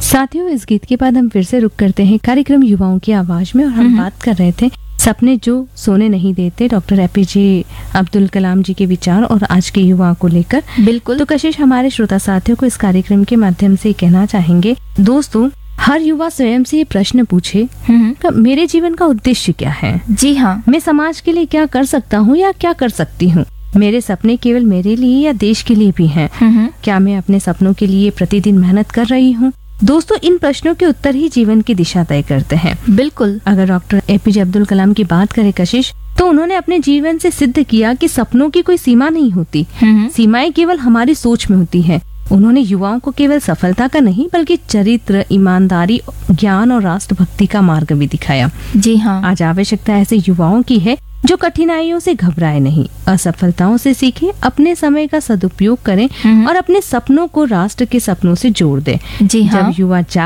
साथियों, इस गीत के बाद हम फिर से रुक करते हैं कार्यक्रम युवाओं की आवाज में, और हम बात कर रहे थे सपने जो सोने नहीं देते, डॉक्टर एपीजे अब्दुल कलाम जी के विचार और आज के युवाओं को लेकर। बिल्कुल। तो कशिश, हमारे श्रोता साथियों को इस कार्यक्रम के माध्यम से कहना चाहेंगे, दोस्तों हर युवा स्वयं से ये प्रश्न पूछे कि मेरे जीवन का उद्देश्य क्या है। जी हाँ। मैं समाज के लिए क्या कर सकता हूँ या क्या कर सकती हूँ। मेरे सपने केवल मेरे लिए या देश के लिए भी हैं। क्या मैं अपने सपनों के लिए प्रतिदिन मेहनत कर रही हूँ। दोस्तों, इन प्रश्नों के उत्तर ही जीवन की दिशा तय करते हैं। बिल्कुल। अगर डॉक्टर एपीजे अब्दुल कलाम की बात करें कशिश, तो उन्होंने अपने जीवन से सिद्ध किया कि सपनों की कोई सीमा नहीं होती। सीमाएं केवल हमारी सोच में होती है। उन्होंने युवाओं को केवल सफलता का नहीं बल्कि चरित्र, ईमानदारी, ज्ञान और राष्ट्रभक्ति का मार्ग भी दिखाया। जी हाँ। आज आवश्यकता ऐसे युवाओं की है जो कठिनाइयों से घबराए नहीं, असफलताओं से सीखे, अपने समय का सदुपयोग करें और अपने सपनों को राष्ट्र के सपनों से जोड़ दें। जी हाँ। जब युवा